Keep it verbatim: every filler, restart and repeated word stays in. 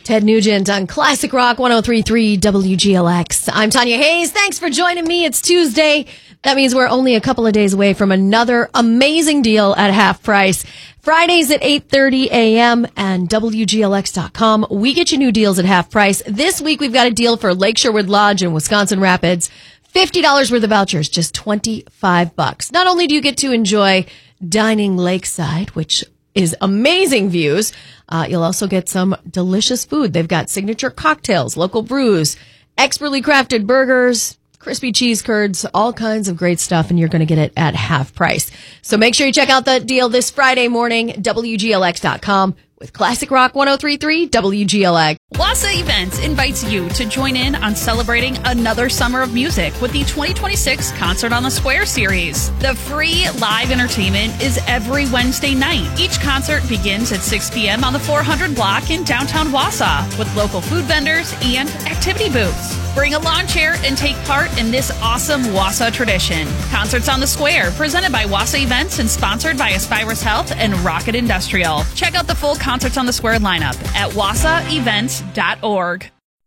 Ted Nugent on Classic Rock one oh three point three W G L X. I'm Tanya Hayes. Thanks for joining me. It's Tuesday. That means we're only a couple of days away from another amazing deal at half price. Fridays at eight thirty a.m. and W G L X dot com. We get you new deals at half price. This week we've got a deal for Lake Sherwood Lodge in Wisconsin Rapids. fifty dollars worth of vouchers, just twenty-five bucks. Not only do you get to enjoy dining lakeside, which is amazing views, uh, you'll also get some delicious food. They've got signature cocktails, local brews, expertly crafted burgers, crispy cheese curds, all kinds of great stuff, and you're going to get it at half price. So make sure you check out that deal this Friday morning, W G L X dot com. With Classic Rock one oh three point three W G L X. Wassa Events invites you to join in on celebrating another summer of music with the twenty twenty-six Concert on the Square series. The free live entertainment is every Wednesday night. Each concert begins at six p.m. on the four hundred block in downtown Wausau with local food vendors and activity booths. Bring a lawn chair and take part in this awesome Wausau tradition. Concerts on the Square, presented by Wassa Events and sponsored by Aspirus Health and Rocket Industrial. Check out the full Concerts on the Square lineup at wassa events dot org.